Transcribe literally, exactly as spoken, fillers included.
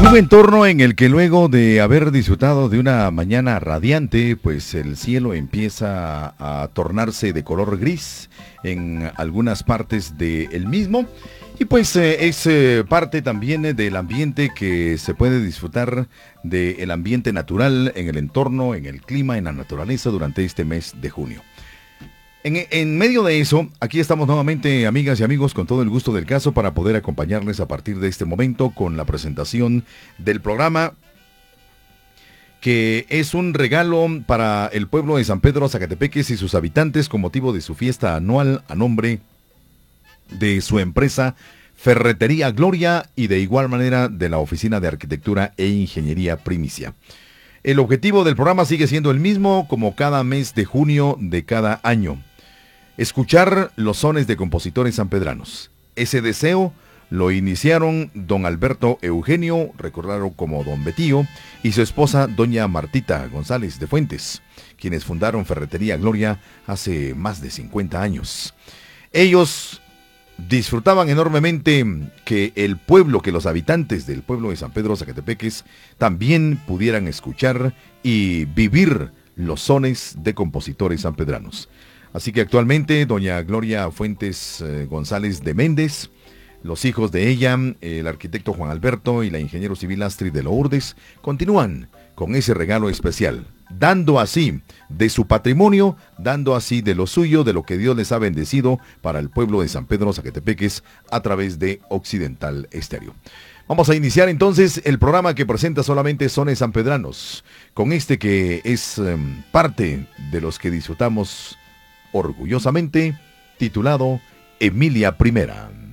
Un entorno en el que luego de haber disfrutado de una mañana radiante, pues el cielo empieza a tornarse de color gris en algunas partes del mismo. Y pues eh, es eh, parte también eh, del ambiente que se puede disfrutar del ambiente natural en el entorno, en el clima, en la naturaleza durante este mes de junio. En, en medio de eso, aquí estamos nuevamente, amigas y amigos, con todo el gusto del caso para poder acompañarles a partir de este momento con la presentación del programa, que es un regalo para el pueblo de San Pedro Zacatepeques y sus habitantes con motivo de su fiesta anual a nombre de su empresa Ferretería Gloria y de igual manera de la Oficina de Arquitectura e Ingeniería Primicia. El objetivo del programa sigue siendo el mismo como cada mes de junio de cada año: escuchar los sones de compositores sanpedranos. Ese deseo lo iniciaron don Alberto Eugenio, recordado como don Betío, y su esposa doña Martita González de Fuentes, quienes fundaron Ferretería Gloria hace más de cincuenta años. Ellos disfrutaban enormemente que el pueblo, que los habitantes del pueblo de San Pedro Zacatepeques también pudieran escuchar y vivir los sones de compositores sanpedranos. Así que actualmente doña Gloria Fuentes eh, González de Méndez, los hijos de ella, el arquitecto Juan Alberto y la ingeniero civil Astrid de Lourdes, continúan con ese regalo especial, dando así de su patrimonio, dando así de lo suyo, de lo que Dios les ha bendecido para el pueblo de San Pedro Zacatepeques a través de Occidental Estéreo. Vamos a iniciar entonces el programa que presenta solamente sones sanpedranos, con este que es eh, parte de los que disfrutamos orgullosamente, titulado Emilia Primera.